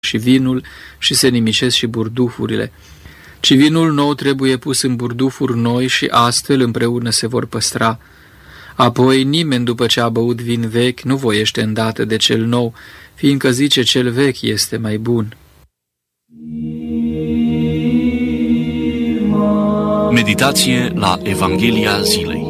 și vinul și se nimicesc și burdufurile. Ci vinul nou trebuie pus în burdufuri noi și astfel împreună se vor păstra. Apoi nimeni după ce a băut vin vechi nu voiește îndată de cel nou, fiindcă zice cel vechi este mai bun. Meditație la Evanghelia zilei.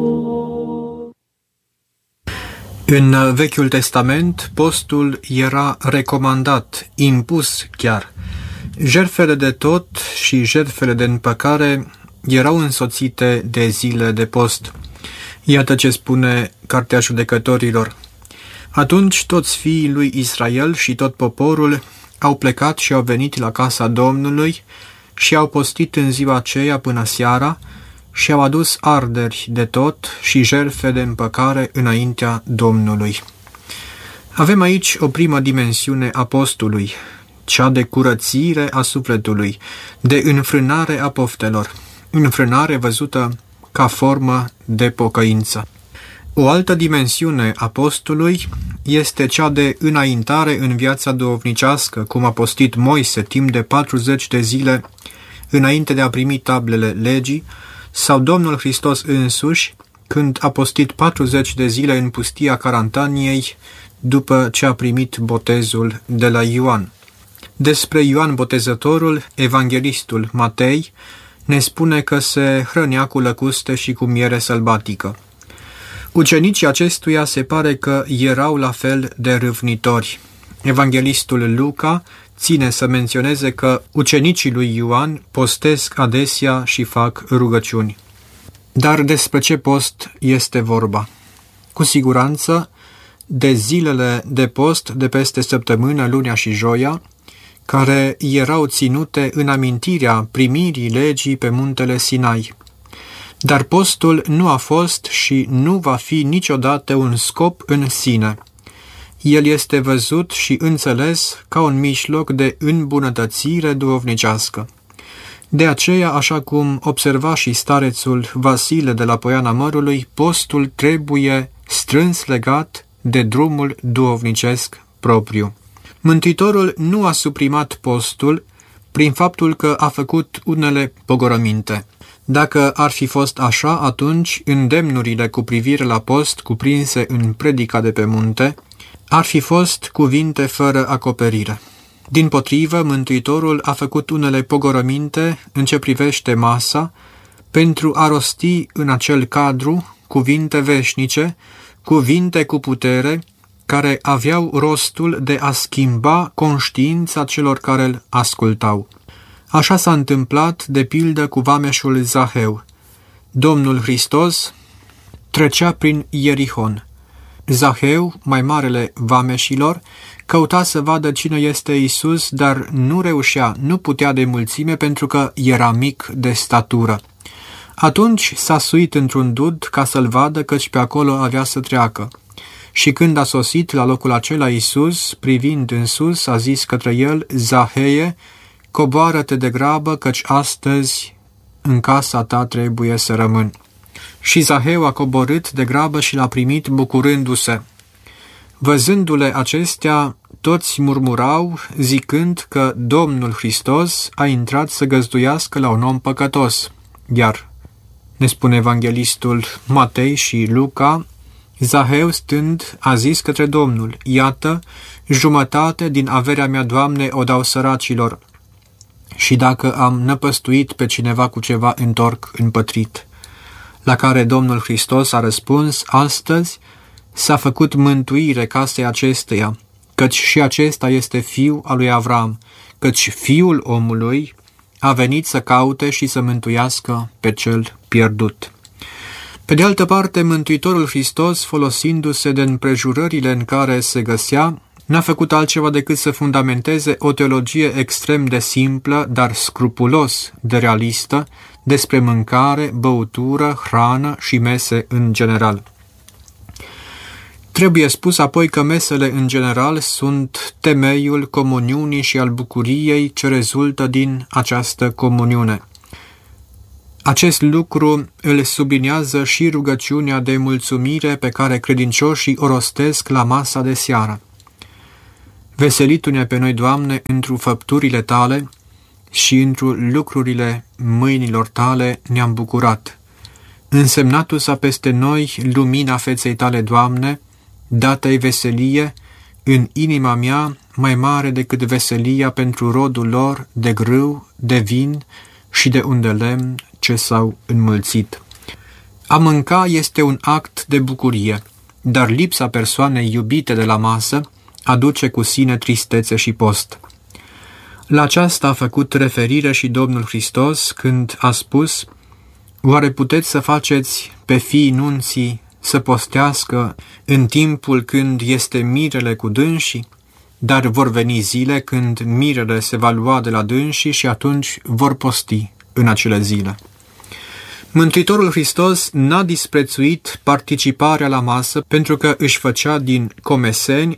În Vechiul Testament, postul era recomandat, impus chiar. Jertfele de tot și jertfele de împăcare erau însoțite de zile de post. Iată ce spune Cartea Judecătorilor. Atunci toți fiii lui Israel și tot poporul au plecat și au venit la casa Domnului și au postit în ziua aceea până seara și au adus arderi de tot și jertfe de împăcare înaintea Domnului. Avem aici o primă dimensiune a postului, cea de curățire a sufletului, de înfrânare a poftelor, înfrânare văzută ca formă de pocăință. O altă dimensiune a postului este cea de înaintare în viața duhovnicească, cum a postit Moise timp de 40 de zile înainte de a primi tablele legii, sau Domnul Hristos însuși, când a postit 40 de zile în pustia Carantaniei, după ce a primit botezul de la Ioan. Despre Ioan Botezătorul, evanghelistul Matei ne spune că se hrănea cu lăcuste și cu miere sălbatică. Ucenicii acestuia se pare că erau la fel de râvnitori. Evanghelistul Luca ține să menționeze că ucenicii lui Ioan postesc adesea și fac rugăciuni. Dar despre ce post este vorba? Cu siguranță de zilele de post de peste săptămână, lunea și joia, care erau ținute în amintirea primirii legii pe muntele Sinai. Dar postul nu a fost și nu va fi niciodată un scop în sine. El este văzut și înțeles ca un mijloc de îmbunătățire duhovnicească. De aceea, așa cum observa și starețul Vasile de la Poiana Mărului, postul trebuie strâns legat de drumul duhovnicesc propriu. Mântuitorul nu a suprimat postul prin faptul că a făcut unele pogorăminte. Dacă ar fi fost așa, atunci îndemnurile cu privire la post cuprinse în predica de pe munte ar fi fost cuvinte fără acoperire. Dimpotrivă, Mântuitorul a făcut unele pogorăminte în ce privește masa pentru a rosti în acel cadru cuvinte veșnice, cuvinte cu putere, care aveau rostul de a schimba conștiința celor care îl ascultau. Așa s-a întâmplat, de pildă, cu vameșul Zaheu. Domnul Hristos trecea prin Ierihon. Zaheu, mai marele vameșilor, căuta să vadă cine este Iisus, dar nu reușea, nu putea de mulțime pentru că era mic de statură. Atunci s-a suit într-un dud ca să-l vadă, căci pe acolo avea să treacă. Și când a sosit la locul acela Iisus, privind în sus, a zis către el: Zaheie, coboară-te de grabă, căci astăzi în casa ta trebuie să rămân. Și Zaheu a coborât de grabă și l-a primit bucurându-se. Văzându-le acestea, toți murmurau, zicând că Domnul Hristos a intrat să găzduiască la un om păcătos. Iar, ne spune evanghelistul Matei și Luca, Zaheu stând a zis către Domnul: Iată, jumătate din averea mea, Doamne, o dau săracilor. Și dacă am năpăstuit pe cineva cu ceva, întorc împătrit. La care Domnul Hristos a răspuns: Astăzi s-a făcut mântuire casei acesteia, căci și acesta este fiul al lui Avram, căci Fiul omului a venit să caute și să mântuiască pe cel pierdut. Pe de altă parte, Mântuitorul Hristos, folosindu-se de împrejurările în care se găsea, n-a făcut altceva decât să fundamenteze o teologie extrem de simplă, dar scrupulos de realistă, despre mâncare, băutură, hrană și mese în general. Trebuie spus apoi că mesele în general sunt temeiul comuniunii și al bucuriei ce rezultă din această comuniune. Acest lucru îl subliniază și rugăciunea de mulțumire pe care credincioșii o rostesc la masa de seară. Veselitu-ne pe noi, Doamne, întru făpturile Tale și întru lucrurile mâinilor Tale ne-am bucurat. Însemnatu s-a peste noi lumina feței Tale, Doamne, dată-i veselie în inima mea mai mare decât veselia pentru rodul lor de grâu, de vin și de un de lemn ce s-au înmulțit. A mânca este un act de bucurie, dar lipsa persoanei iubite de la masă aduce cu sine tristețe și post. La aceasta a făcut referire și Domnul Hristos când a spus: oare puteți să faceți pe fiii nunții să postească în timpul când este mirele cu dânsii? Dar vor veni zile când mirele se va lua de la dânsii și atunci vor posti în acele zile. Mântuitorul Hristos n-a disprețuit participarea la masă pentru că își făcea din comeseni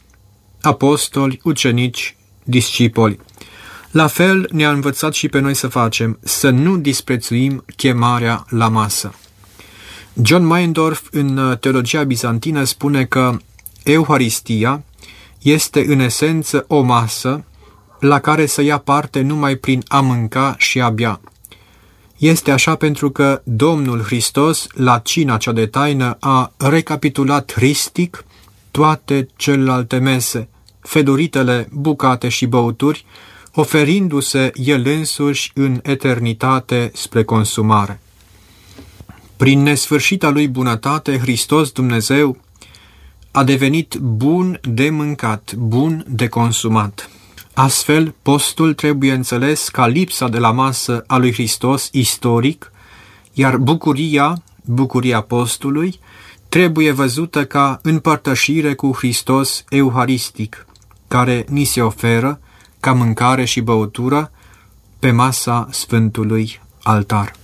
apostoli, ucenici, discipoli. La fel ne-a învățat și pe noi să facem, să nu disprețuim chemarea la masă. John Meindorf, în Teologia Bizantină, spune că Euharistia este în esență o masă la care să ia parte numai prin a mânca și a bea. Este așa pentru că Domnul Hristos, la cina cea de taină, a recapitulat hristic toate celelalte mese, feduritele, bucate și băuturi, oferindu-se El însuși în eternitate spre consumare. Prin nesfârșita Lui bunătate, Hristos Dumnezeu a devenit bun de mâncat, bun de consumat. Astfel, postul trebuie înțeles ca lipsa de la masă a lui Hristos istoric, iar bucuria postului, trebuie văzută ca împărtășire cu Hristos euharistic, care ni se oferă ca mâncare și băutură pe masa Sfântului Altar.